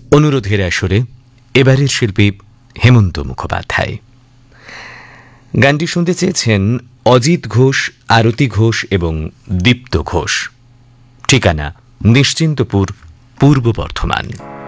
অনুরোধের আসরে এবারের শিল্পী হেমন্ত মুখোপাধ্যায়। গানটি শুনতে চেয়েছেন অজিত ঘোষ, আরতি ঘোষ এবং দীপ্ত ঘোষ। ঠিকানা নিশ্চিন্তপুর, পূর্ব বর্ধমান।